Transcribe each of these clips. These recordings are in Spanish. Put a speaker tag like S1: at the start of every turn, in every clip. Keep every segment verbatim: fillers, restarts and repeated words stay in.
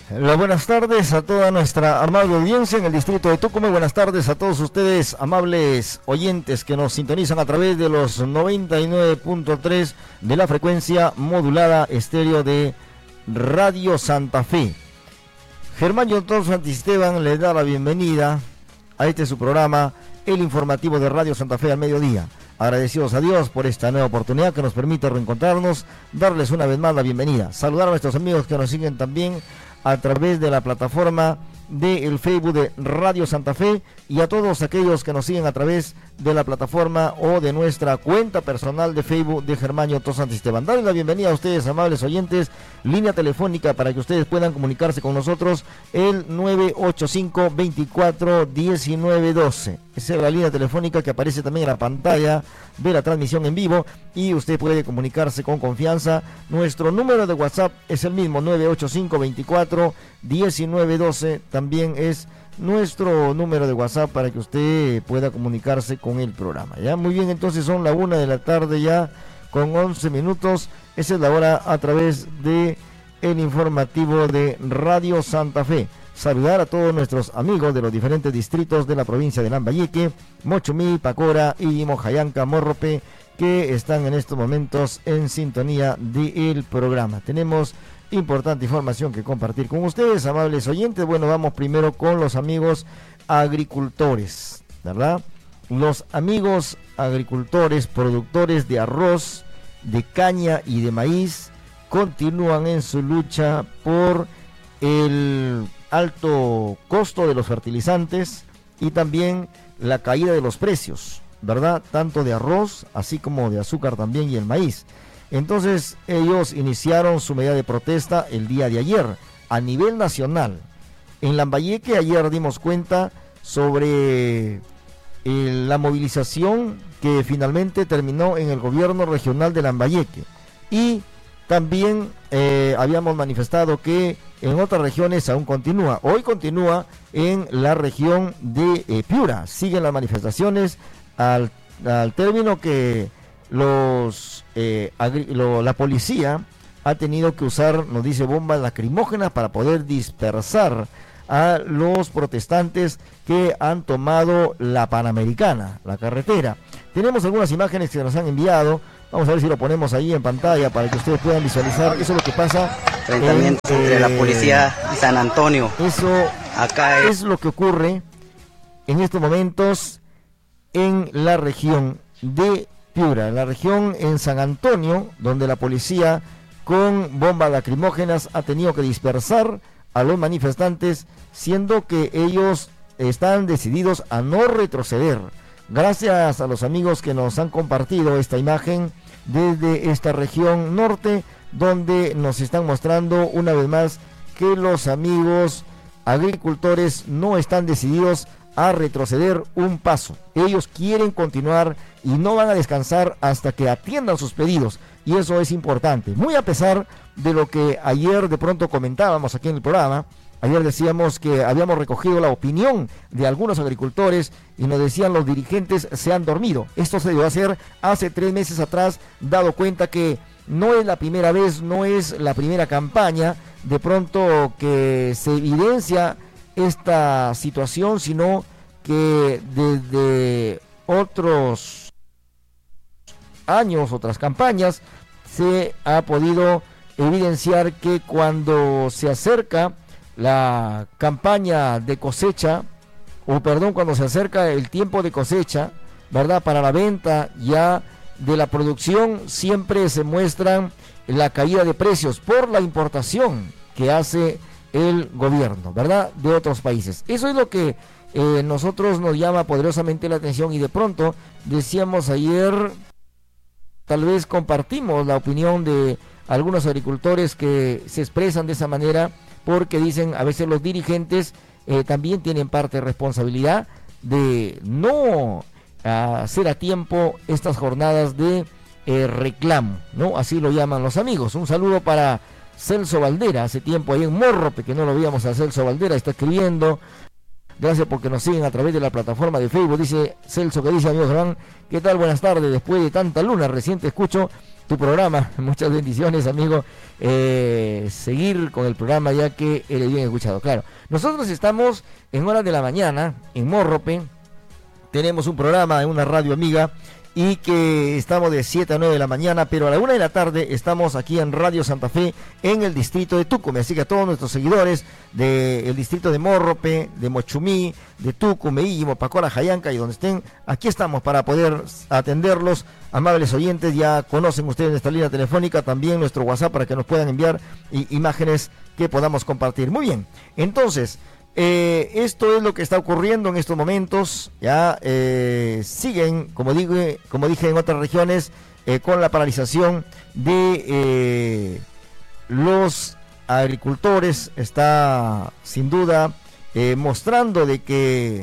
S1: Las buenas tardes a toda nuestra amable audiencia en el distrito de Tucumán. Buenas tardes a todos ustedes, amables oyentes que nos sintonizan a través de los noventa y nueve punto tres de la frecuencia modulada estéreo de Radio Santa Fe. Germán Doctor Santisteban le da la bienvenida a este su programa, el informativo de Radio Santa Fe al mediodía. Agradecidos a Dios por esta nueva oportunidad que nos permite reencontrarnos, darles una vez más la bienvenida. Saludar a nuestros amigos que nos siguen también a través de la plataforma del Facebook de Radio Santa Fe y a todos aquellos que nos siguen a través de la plataforma o de nuestra cuenta personal de Facebook de Germán Otto Santisteban. Darles la bienvenida a ustedes, amables oyentes, línea telefónica para que ustedes puedan comunicarse con nosotros, el nueve ocho cinco, veinticuatro, diecinueve, doce. Esa es la línea telefónica que aparece también en la pantalla de la transmisión en vivo y usted puede comunicarse con confianza. Nuestro número de WhatsApp es el mismo, nueve ocho cinco, veinticuatro, diecinueve, doce. También es nuestro número de WhatsApp para que usted pueda comunicarse con el programa. Ya, muy bien, entonces son la una de la tarde ya con once minutos. Esa es la hora a través de el informativo de Radio Santa Fe. Saludar a todos nuestros amigos de los diferentes distritos de la provincia de Lambayeque, Mochumí, Pacora y Mojayanca, Morrope, que están en estos momentos en sintonía del programa. Tenemos importante información que compartir con ustedes, amables oyentes. Bueno, vamos primero con los amigos agricultores, ¿verdad? Los amigos agricultores, productores de arroz, de caña y de maíz, continúan en su lucha por el alto costo de los fertilizantes y también la caída de los precios, ¿verdad? Tanto de arroz, así como de azúcar también y el maíz. Entonces ellos iniciaron su medida de protesta el día de ayer a nivel nacional. En Lambayeque ayer dimos cuenta sobre eh, la movilización que finalmente terminó en el gobierno regional de Lambayeque y también eh, habíamos manifestado que en otras regiones aún continúa. Hoy continúa en la región de eh, Piura. Siguen las manifestaciones al, al término que los eh, agri- lo, la policía ha tenido que usar, nos dice, bombas lacrimógenas para poder dispersar a los protestantes que han tomado la Panamericana, la carretera. Tenemos algunas imágenes que nos han enviado. Vamos a ver si lo ponemos ahí en pantalla para que ustedes puedan visualizar. Eso es lo que pasa.
S2: Enfrentamiento en, entre eh, la policía y San Antonio.
S1: Eso acá es... es lo que ocurre en estos momentos en la región de Piura, en la región en San Antonio, donde la policía con bombas lacrimógenas ha tenido que dispersar a los manifestantes, siendo que ellos están decididos a no retroceder. Gracias a los amigos que nos han compartido esta imagen desde esta región norte, donde nos están mostrando una vez más que los amigos agricultores no están decididos a retroceder un paso. Ellos quieren continuar y no van a descansar hasta que atiendan sus pedidos, y eso es importante, muy a pesar de lo que ayer de pronto comentábamos aquí en el programa. Ayer decíamos que habíamos recogido la opinión de algunos agricultores y nos decían los dirigentes se han dormido. Esto se debió hacer hace tres meses atrás, dado cuenta que no es la primera vez, no es la primera campaña de pronto que se evidencia esta situación, sino que desde otros años, otras campañas, se ha podido evidenciar que cuando se acerca la campaña de cosecha, o perdón, cuando se acerca el tiempo de cosecha, ¿verdad?, para la venta ya de la producción, siempre se muestran la caída de precios por la importación que hace el gobierno, ¿verdad?, de otros países. Eso es lo que eh, nosotros nos llama poderosamente la atención, y de pronto decíamos ayer, tal vez compartimos la opinión de algunos agricultores que se expresan de esa manera, porque dicen a veces los dirigentes eh, también tienen parte de responsabilidad de no hacer a tiempo estas jornadas de eh, reclamo, ¿no? Así lo llaman los amigos. Un saludo para Celso Valdera, hace tiempo ahí en Morrope que no lo veíamos a Celso Valdera, está escribiendo. Gracias porque nos siguen a través de la plataforma de Facebook. Dice Celso, que dice, amigo Germán, ¿qué tal? Buenas tardes. Después de tanta luna, recién te escucho tu programa. Muchas bendiciones, amigo. Eh, seguir con el programa ya que eres bien escuchado. Claro, nosotros estamos en horas de la mañana en Morrope. Tenemos un programa en una radio amiga y que estamos de siete a nueve de la mañana, pero a la una de la tarde estamos aquí en Radio Santa Fe en el distrito de Tucumé. Así que a todos nuestros seguidores del distrito de Morrope, de Mochumí, de Tucumé, Íllimo, Pacola, Jayanca y donde estén, aquí estamos para poder atenderlos. Amables oyentes, ya conocen ustedes nuestra línea telefónica, también nuestro WhatsApp para que nos puedan enviar i- imágenes que podamos compartir. Muy bien, entonces, Eh, esto es lo que está ocurriendo en estos momentos. Ya eh, siguen, como digo, como dije en otras regiones, eh, con la paralización de eh, los agricultores. Está sin duda eh, mostrando de que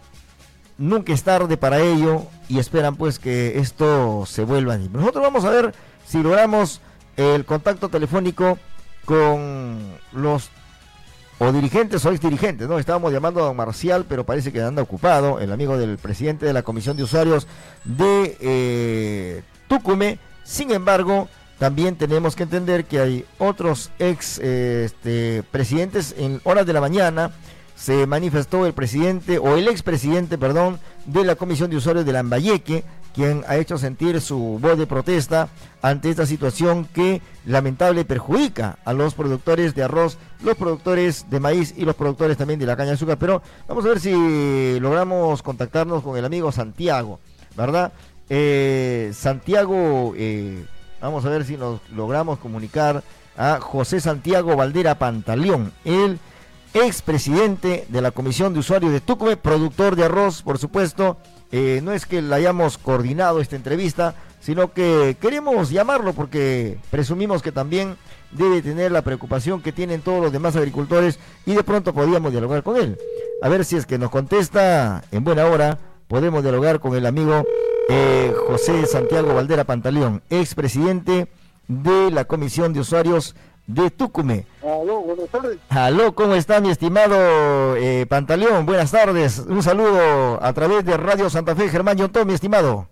S1: nunca es tarde para ello y esperan pues que esto se vuelva a ir. Nosotros vamos a ver si logramos el contacto telefónico con los o dirigentes o ex dirigentes, ¿no? Estábamos llamando a don Marcial, pero parece que anda ocupado, el amigo del presidente de la Comisión de Usuarios de eh, Tucumé. Sin embargo, también tenemos que entender que hay otros ex eh, este, presidentes. En horas de la mañana se manifestó el presidente, o el expresidente, perdón, de la Comisión de Usuarios de Lambayeque, quien ha hecho sentir su voz de protesta ante esta situación que lamentable perjudica a los productores de arroz, los productores de maíz y los productores también de la caña de azúcar. Pero vamos a ver si logramos contactarnos con el amigo Santiago, ¿verdad? Eh, Santiago, eh, vamos a ver si nos logramos comunicar a José Santiago Valdera Pantaleón, el expresidente de la Comisión de Usuarios de Tucumé, productor de arroz, por supuesto. Eh, no es que la hayamos coordinado esta entrevista, sino que queremos llamarlo porque presumimos que también debe tener la preocupación que tienen todos los demás agricultores y de pronto podíamos dialogar con él. A ver si es que nos contesta en buena hora, podemos dialogar con el amigo eh, José Santiago Valdera Pantaleón, expresidente de la Comisión de Usuarios de Tucumé.
S3: Aló, buenas tardes.
S1: Aló, ¿cómo está mi estimado eh, Pantaleón? Buenas tardes, un saludo a través de Radio Santa Fe, Germán Yontón, mi estimado.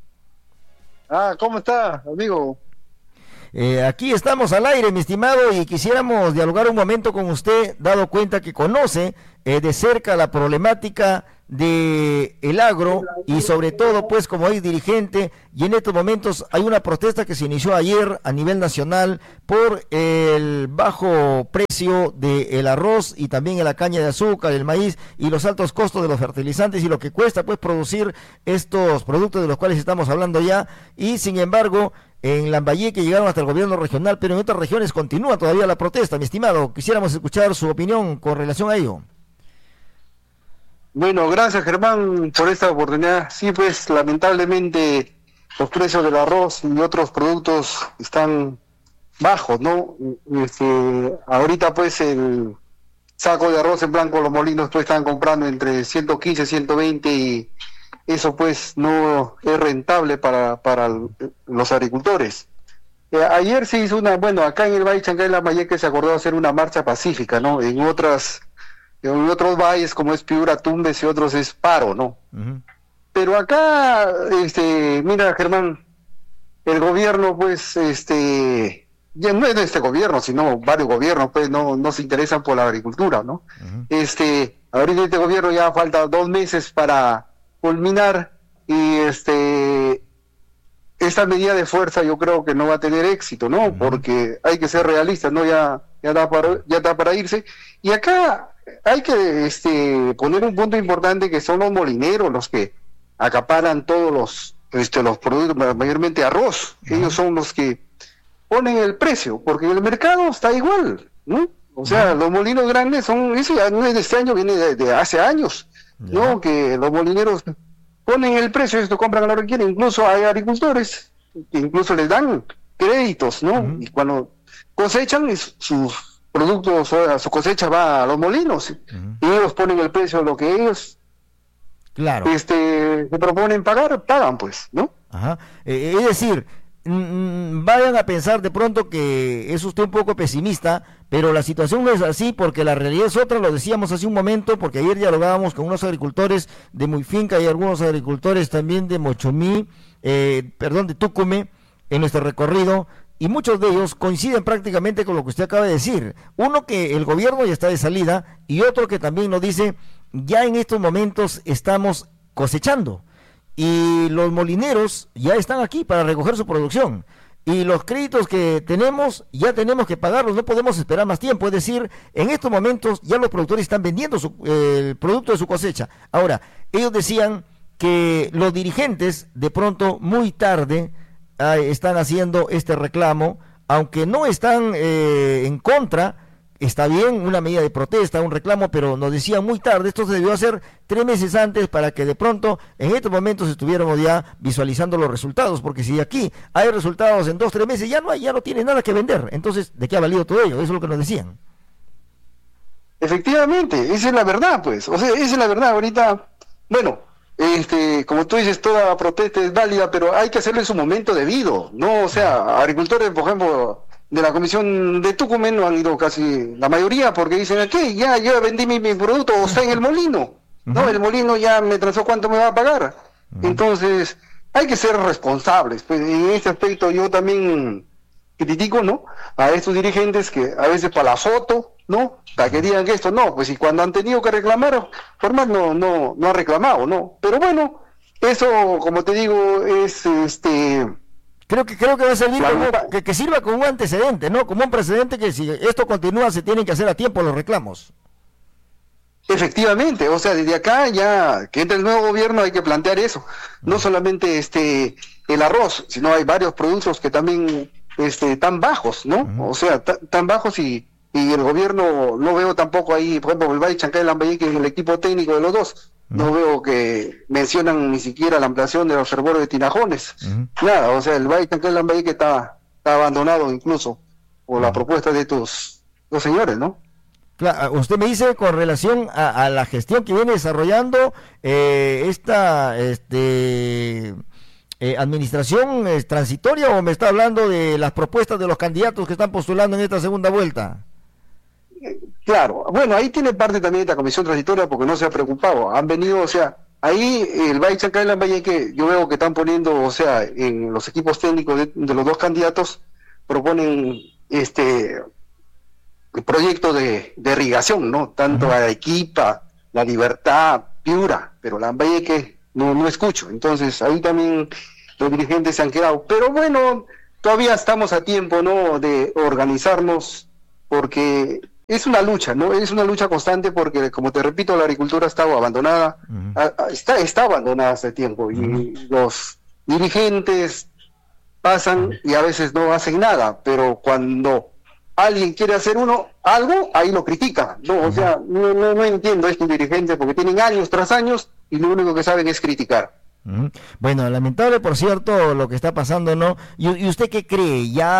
S3: Ah, ¿cómo está, amigo?
S1: Eh, aquí estamos al aire, mi estimado, y quisiéramos dialogar un momento con usted, dado cuenta que conoce eh, de cerca la problemática de el agro y sobre todo pues como es dirigente, y en estos momentos hay una protesta que se inició ayer a nivel nacional por el bajo precio del arroz y también de la caña de azúcar, el maíz y los altos costos de los fertilizantes y lo que cuesta pues producir estos productos de los cuales estamos hablando ya. Y sin embargo en Lambayeque llegaron hasta el gobierno regional, pero en otras regiones continúa todavía la protesta. Mi estimado, quisiéramos escuchar su opinión con relación a ello.
S3: Bueno, gracias, Germán, por esta oportunidad. Sí, pues lamentablemente los precios del arroz y otros productos están bajos, ¿no? Este, ahorita pues el saco de arroz en blanco, los molinos pues están comprando entre ciento quince, ciento veinte y eso pues no es rentable para, para los agricultores. Eh, ayer se hizo una, bueno, acá en el Valle Chancay, en Lambayeque, se acordó hacer una marcha pacífica, ¿no? En otras, en otros valles como es Piura, Tumbes y otros es paro, ¿no? Uh-huh. Pero acá, este, mira, Germán, el gobierno pues, este, ya no es de este gobierno, sino varios gobiernos pues no, no se interesan por la agricultura, ¿no? Uh-huh. Este, ahorita este gobierno ya falta dos meses para culminar y este esta medida de fuerza yo creo que no va a tener éxito, ¿no? Uh-huh. Porque hay que ser realistas, ¿no? Ya ya da para ya da para irse. Y acá hay que este poner un punto importante, que son los molineros los que acaparan todos los este los productos, mayormente arroz. Uh-huh. Ellos son los que ponen el precio, porque el mercado está igual, ¿no? O sea, uh-huh. los molinos grandes son, eso ya no es de este año, viene de, de hace años. Yeah. No, que los molineros ponen el precio, esto compran a lo que quieren. Incluso hay agricultores que incluso les dan créditos, ¿no? Uh-huh. Y cuando cosechan, sus productos, su cosecha va a los molinos, uh-huh. y ellos ponen el precio de lo que ellos
S1: claro.
S3: este se proponen pagar, pagan pues, ¿no?
S1: Ajá. Eh, es decir, mm, vayan a pensar de pronto que es usted un poco pesimista, pero la situación no es así porque la realidad es otra, lo decíamos hace un momento, porque ayer dialogábamos con unos agricultores de Muyfinca y algunos agricultores también de Mochomí, eh, perdón, de Tucumé, en nuestro recorrido, y muchos de ellos coinciden prácticamente con lo que usted acaba de decir. Uno, que el gobierno ya está de salida, y otro que también nos dice, ya en estos momentos estamos cosechando, y los molineros ya están aquí para recoger su producción, y los créditos que tenemos ya tenemos que pagarlos, no podemos esperar más tiempo. Es decir, en estos momentos ya los productores están vendiendo su, eh, el producto de su cosecha. Ahora, ellos decían que los dirigentes de pronto muy tarde eh, están haciendo este reclamo, aunque no están eh, en contra. Está bien, una medida de protesta, un reclamo, pero nos decían muy tarde, esto se debió hacer tres meses antes para que de pronto en estos momentos estuviéramos ya visualizando los resultados, porque si aquí hay resultados en dos, tres meses, ya no hay, ya no tiene nada que vender. Entonces, ¿de qué ha valido todo ello? Eso es lo que nos decían.
S3: Efectivamente, esa es la verdad, pues, o sea, esa es la verdad. Ahorita, bueno, este, como tú dices, toda protesta es válida, pero hay que hacerlo en su momento debido, ¿no? O sea, agricultores, por ejemplo, de la comisión de Tucumán no han ido casi la mayoría, porque dicen, aquí ya yo vendí mi, mi producto, o está en el molino, ¿no? Uh-huh. El molino ya me transó, ¿cuánto me va a pagar? Uh-huh. Entonces, hay que ser responsables. Pues en este aspecto yo también critico, ¿no?, a estos dirigentes que a veces para la foto, ¿no?, para que digan que esto, no, pues y cuando han tenido que reclamar, formal no, no, no ha reclamado, ¿no? Pero bueno, eso, como te digo, es este...
S1: Creo que creo que va a servir como, que, que sirva como un antecedente, ¿no? Como un precedente que si esto continúa se tienen que hacer a tiempo los reclamos.
S3: Efectivamente, o sea, desde acá ya que entre el nuevo gobierno hay que plantear eso. No solamente este el arroz, sino hay varios productos que también este tan bajos, ¿no? Uh-huh. O sea, tan bajos y, y el gobierno no veo tampoco ahí, por ejemplo, el Valle Chancay y Lambayeque, en el equipo técnico de los dos. No uh-huh. veo que mencionan ni siquiera la ampliación de los reservorios de tinajones. Uh-huh. Nada, o sea, el Valle Chancay y Lambayeque está, está abandonado incluso por uh-huh. la propuesta de estos dos señores, ¿no?
S1: Claro, usted me dice con relación a, a la gestión que viene desarrollando eh, esta este eh, administración eh, transitoria, o me está hablando de las propuestas de los candidatos que están postulando en esta segunda vuelta.
S3: Claro, bueno, ahí tiene parte también esta comisión transitoria porque no se ha preocupado, han venido, o sea, ahí el Valle Chancay y Lambayeque, yo veo que están poniendo, o sea, en los equipos técnicos de, de los dos candidatos, proponen este proyecto de, de irrigación, ¿no? Tanto a Arequipa, La Libertad, Piura, pero Lambayeque no, no escucho, entonces ahí también los dirigentes se han quedado, pero bueno, todavía estamos a tiempo, ¿no?, de organizarnos, porque es una lucha, ¿no? Es una lucha constante porque, como te repito, la agricultura ha estado abandonada, uh-huh. a, a, está, está abandonada hace tiempo, uh-huh. y los dirigentes pasan uh-huh. y a veces no hacen nada, pero cuando alguien quiere hacer uno algo, ahí lo critica, ¿no? Uh-huh. O sea, no, no, no entiendo a estos dirigentes porque tienen años tras años y lo único que saben es criticar.
S1: Uh-huh. Bueno, lamentable, por cierto, lo que está pasando, ¿no? ¿Y, y usted qué cree? ¿Ya